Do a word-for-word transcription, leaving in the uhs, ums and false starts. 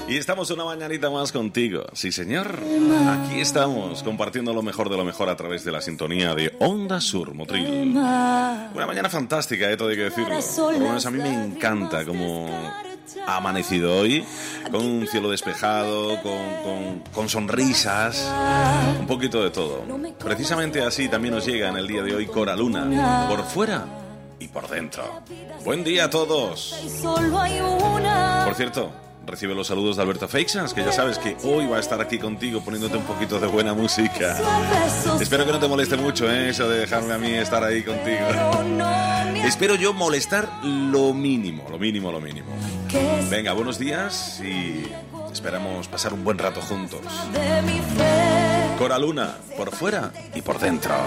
Y estamos una mañanita más contigo. Sí, señor. Aquí estamos, compartiendo lo mejor de lo mejor a través de la sintonía de Onda Sur Motril. Una mañana fantástica, eh, todo hay que decirlo. Por lo menos a mí me encanta cómo ha amanecido hoy, con un cielo despejado, con, con, con sonrisas, un poquito de todo. Precisamente así también nos llega en el día de hoy Cora Luna, por fuera y por dentro. Buen día a todos. Por cierto, recibe los saludos de Alberto Feixas, que ya sabes que hoy va a estar aquí contigo poniéndote un poquito de buena música. Espero que no te moleste mucho, ¿eh? Eso de dejarme a mí estar ahí contigo. Espero yo molestar lo mínimo, lo mínimo, lo mínimo. Venga, buenos días y esperamos pasar un buen rato juntos. Cora Luna, por fuera y por dentro.